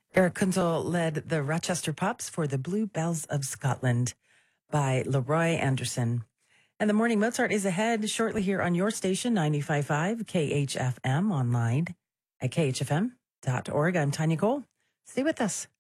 Eric Kunzel led the Rochester Pups for the Blue Bells of Scotland by Leroy Anderson. And the Morning Mozart is ahead shortly here on your station, 95.5 KHFM, online at khfm.org. I'm Tanya Cole. Stay with us.